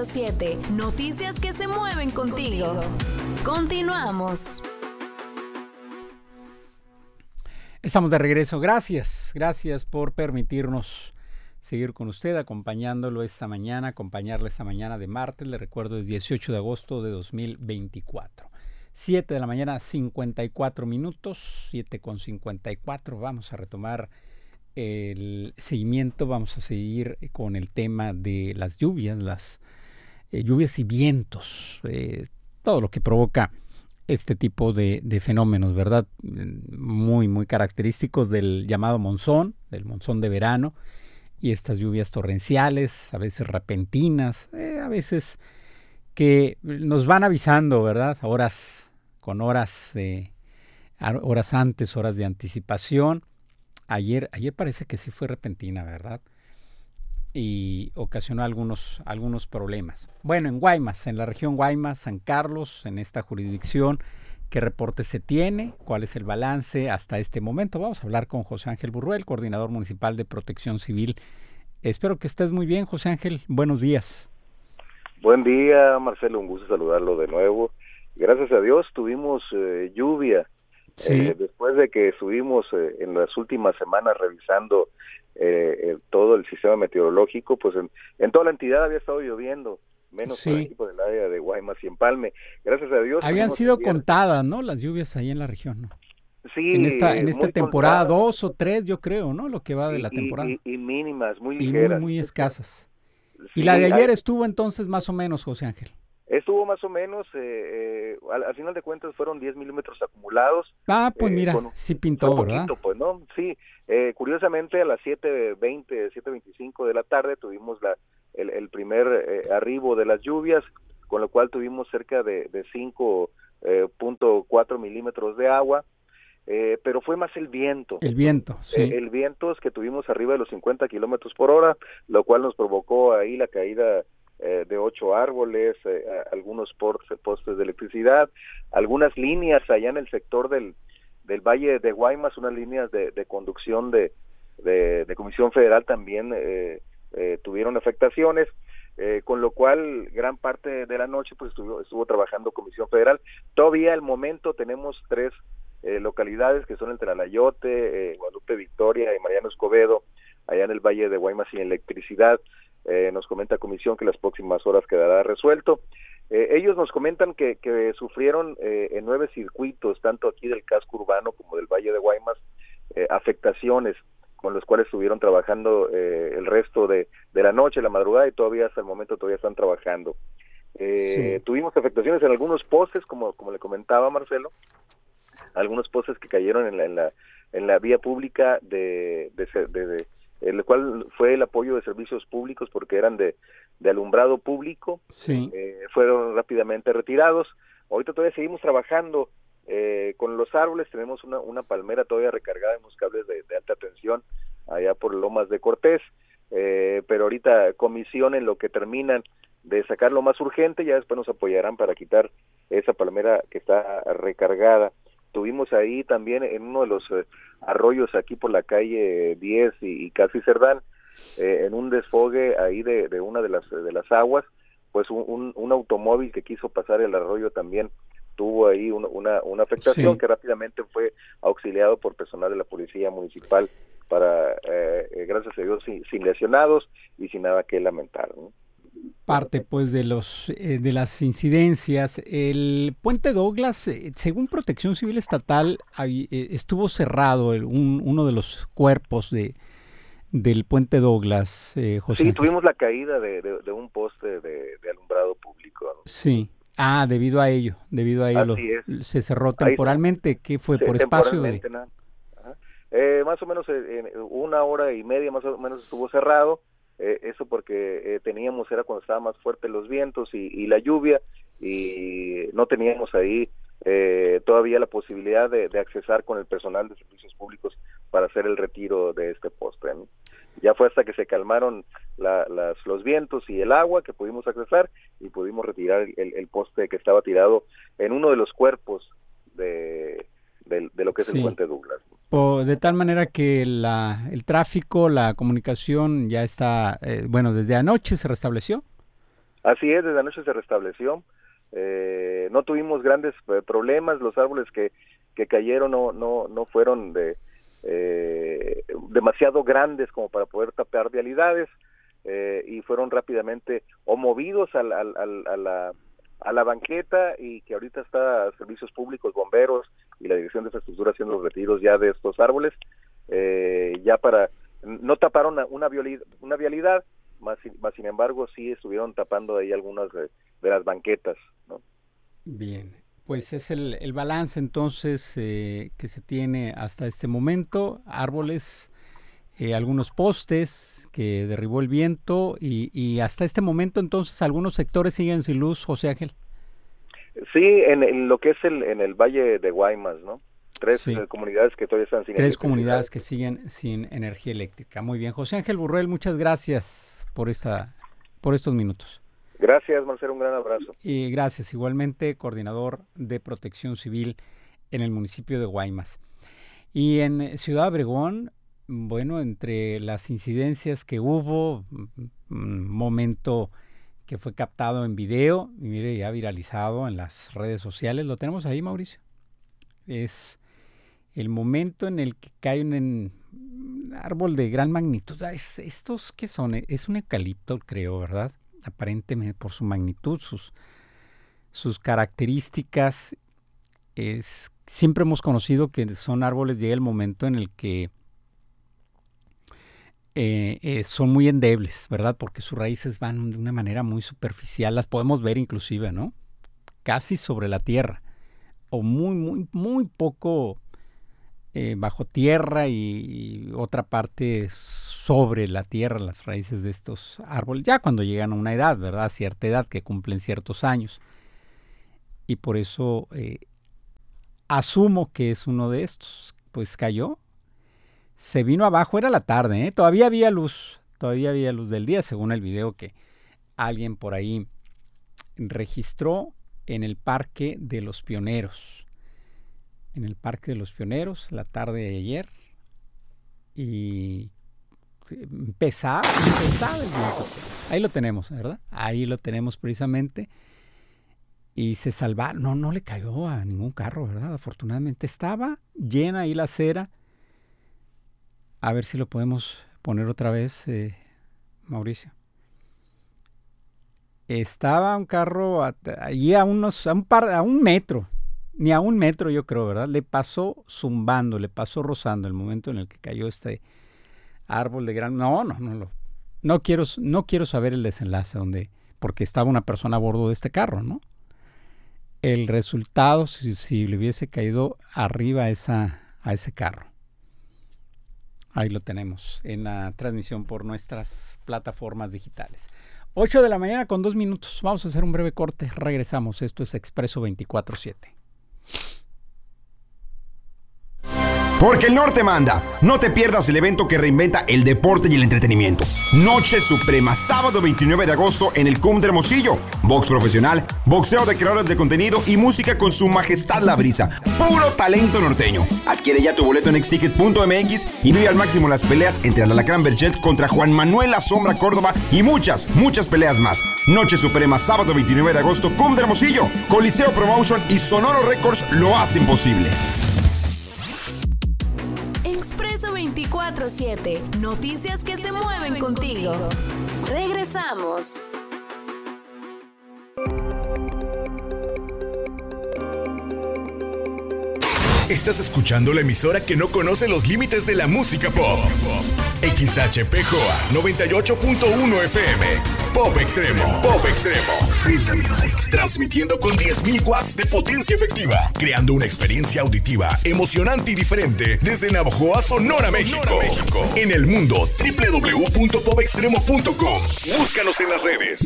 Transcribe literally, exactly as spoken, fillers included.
punto siete. Noticias que se mueven contigo. Continuamos. Estamos de regreso. Gracias, gracias por permitirnos seguir con usted, acompañándolo esta mañana, acompañarle esta mañana de martes. Le recuerdo, es dieciocho de agosto de dos mil veinticuatro. siete de la mañana, cincuenta y cuatro minutos, siete con cincuenta y cuatro. Vamos a retomar el seguimiento, vamos a seguir con el tema de las lluvias, las eh, lluvias y vientos, eh, todo lo que provoca este tipo de, de fenómenos, ¿verdad? Muy, muy característicos del llamado monzón, del monzón de verano, y estas lluvias torrenciales, a veces repentinas, eh, a veces que nos van avisando, ¿verdad? Horas, con horas, de, horas antes, horas de anticipación. Ayer, ayer parece que sí fue repentina, ¿verdad? Y ocasionó algunos, algunos problemas. Bueno, en Guaymas, en la región Guaymas, San Carlos, en esta jurisdicción, ¿qué reporte se tiene? ¿Cuál es el balance hasta este momento? Vamos a hablar con José Ángel Burruel, coordinador municipal de Protección Civil. Espero que estés muy bien, José Ángel. Buenos días. Buen día, Marcelo. Un gusto saludarlo de nuevo. Gracias a Dios tuvimos eh, lluvia. Sí. Eh, después de que estuvimos eh, en las últimas semanas revisando eh, eh, todo el sistema meteorológico, pues en, en toda la entidad había estado lloviendo, menos sí. por aquí por el área de Guaymas y Empalme. Gracias a Dios. Habían sido contadas, ¿no? Las lluvias ahí en la región, ¿no? Sí. En esta, en esta temporada dos o tres, yo creo, ¿no? Lo que va de la temporada. Y, y, y mínimas, muy Y ligeras. muy, muy escasas. Sí, y la de ayer hay... estuvo entonces más o menos, José Ángel. Estuvo más o menos, eh, eh, al, al final de cuentas fueron diez milímetros acumulados. Ah, pues eh, mira, con, sí pintó, ¿verdad? Poquito, pues, ¿no? Sí, eh, curiosamente a las siete veinte, siete veinticinco de la tarde tuvimos la, el, el primer eh, arribo de las lluvias, con lo cual tuvimos cerca de, de cinco punto cuatro milímetros de agua, eh, pero fue más el viento. El viento, sí. Eh, el viento es que tuvimos arriba de los cincuenta kilómetros por hora, lo cual nos provocó ahí la caída Eh, de ocho árboles, eh, algunos postes de electricidad, algunas líneas allá en el sector del, del Valle de Guaymas, unas líneas de, de conducción de, de, de Comisión Federal también eh, eh, tuvieron afectaciones, eh, con lo cual gran parte de la noche pues estuvo, estuvo trabajando Comisión Federal. Todavía al momento tenemos tres eh, localidades que son el Tlalayote, eh, Guadalupe Victoria y Mariano Escobedo, allá en el Valle de Guaymas sin electricidad. Eh, nos comenta Comisión que las próximas horas quedará resuelto. Eh, ellos nos comentan que, que sufrieron eh, en nueve circuitos, tanto aquí del casco urbano como del Valle de Guaymas, eh, afectaciones con los cuales estuvieron trabajando eh, el resto de, de la noche, la madrugada, y todavía hasta el momento todavía están trabajando. Eh, sí. Tuvimos afectaciones en algunos postes, como, como le comentaba Marcelo, algunos postes que cayeron en la, en la, en la vía pública de, de, de, de el cual fue el apoyo de servicios públicos porque eran de, de alumbrado público, sí. eh, fueron rápidamente retirados. Ahorita todavía seguimos trabajando eh, con los árboles, tenemos una, una palmera todavía recargada en unos cables de, de alta tensión allá por Lomas de Cortés, eh, pero ahorita comisión en lo que terminan de sacar lo más urgente, ya después nos apoyarán para quitar esa palmera que está recargada. Tuvimos ahí también en uno de los eh, arroyos aquí por la calle diez y, y casi Cerdán, eh, en un desfogue ahí de, de una de las de las aguas, pues un, un, un automóvil que quiso pasar el arroyo también tuvo ahí un, una, una afectación, sí. que rápidamente fue auxiliado por personal de la Policía Municipal para, eh, gracias a Dios, sin, sin lesionados y sin nada que lamentar, ¿no? Parte pues de los eh, de las incidencias. El puente Douglas, eh, según Protección Civil Estatal, hay, eh, estuvo cerrado el, un, uno de los cuerpos de del puente Douglas, eh, José. Sí, Ángel. Tuvimos la caída de, de, de un poste de, de alumbrado público, ¿no? Sí. Ah, debido a ello, debido a ello lo, se cerró temporalmente. ¿Qué fue? Sí, ¿Por espacio? De... Eh, más o menos en una hora y media más o menos estuvo cerrado. Eh, eso porque eh, teníamos, era cuando estaban más fuertes los vientos y, y la lluvia, y no teníamos ahí eh, todavía la posibilidad de, de accesar con el personal de servicios públicos para hacer el retiro de este poste, ¿no? Ya fue hasta que se calmaron la, las, los vientos y el agua que pudimos accesar y pudimos retirar el, el poste que estaba tirado en uno de los cuerpos de, de, de lo que es sí. el puente Douglas. De tal manera que la, el tráfico, la comunicación ya está, eh, bueno, desde anoche se restableció. Así es, desde anoche se restableció. Eh, no tuvimos grandes eh, problemas, los árboles que, que cayeron no, no, no fueron de, eh, demasiado grandes como para poder tapar vialidades, eh, y fueron rápidamente o movidos al, al, al, a, la, a la banqueta, y que ahorita está servicios públicos, bomberos y la Dirección de Infraestructura haciendo los retiros ya de estos árboles, eh, ya para, no taparon una, una, vialidad, una vialidad, más, más sin embargo sí estuvieron tapando ahí algunas de, de las banquetas, ¿no? Bien, pues es el, el balance entonces eh, que se tiene hasta este momento. Árboles, eh, algunos postes que derribó el viento y, y hasta este momento entonces algunos sectores siguen sin luz, José Ángel. Sí, en, en lo que es el en el Valle de Guaymas, ¿no? Tres sí. eh, comunidades que todavía están sin Tres comunidades que siguen sin energía eléctrica. Muy bien, José Ángel Burruel, muchas gracias por esta por estos minutos. Gracias, Marcelo, un gran abrazo. Y gracias, igualmente, coordinador de Protección Civil en el municipio de Guaymas. Y en Ciudad Obregón, bueno, entre las incidencias que hubo, un momento que fue captado en video, y mire, ya viralizado en las redes sociales, lo tenemos ahí, Mauricio. Es el momento en el que cae un, un árbol de gran magnitud. Es, ¿Estos qué son? Es un eucalipto, creo, ¿verdad? Aparentemente por su magnitud, sus, sus características. Es, siempre hemos conocido que son árboles, llega el momento en el que eh, eh, son muy endebles, ¿verdad? Porque sus raíces van de una manera muy superficial, las podemos ver inclusive, ¿no? Casi sobre la tierra, o muy, muy, muy poco eh, bajo tierra y, y otra parte sobre la tierra, las raíces de estos árboles, ya cuando llegan a una edad, ¿verdad? A cierta edad, que cumplen ciertos años. Y por eso eh, asumo que es uno de estos. Pues cayó, se vino abajo, era la tarde, ¿eh? Todavía había luz, todavía había luz del día, según el video que alguien por ahí registró en el Parque de los Pioneros. En el Parque de los Pioneros, la tarde de ayer. Y empezaba, empezaba el viento. Ahí lo tenemos, ¿verdad? Ahí lo tenemos precisamente. Y se salva, no, no le cayó a ningún carro, ¿verdad? Afortunadamente estaba llena ahí la acera. A ver si lo podemos poner otra vez, eh, Mauricio. Estaba un carro allí a unos, a un par, a un metro, ni a un metro yo creo, ¿verdad? Le pasó zumbando, le pasó rozando el momento en el que cayó este árbol de gran, no, no, no, no, no quiero, no quiero saber el desenlace donde, porque estaba una persona a bordo de este carro, ¿no? El resultado, si, si le hubiese caído arriba a, esa, a ese carro. Ahí lo tenemos en la transmisión por nuestras plataformas digitales. ocho de la mañana con dos minutos. Vamos a hacer un breve corte. Regresamos. Esto es Expreso veinticuatro siete. Porque el norte manda. No te pierdas el evento que reinventa el deporte y el entretenimiento. Noche Suprema, sábado veintinueve de agosto en el C U M de Hermosillo. Box profesional, boxeo de creadores de contenido y música con su majestad La Brisa. Puro talento norteño. Adquiere ya tu boleto en exticket punto m x y vive al máximo las peleas entre el Alacrán Berchet contra Juan Manuel La Sombra Córdoba y muchas, muchas peleas más. Noche Suprema, sábado veintinueve de agosto, C U M de Hermosillo. Coliseo Promotion y Sonoro Records lo hacen posible. Expreso veinticuatro siete. Noticias que, que se, se mueven, mueven contigo. contigo. Regresamos. Estás escuchando la emisora que no conoce los límites de la música pop. X H P J A noventa y ocho punto uno F M. Pop Extremo. Pop Extremo. Feel the music. Transmitiendo con diez mil watts de potencia efectiva. Creando una experiencia auditiva emocionante y diferente desde Navojoa, Sonora, México. México. En el mundo, doble u doble u doble u punto pop extremo punto com. Búscanos en las redes.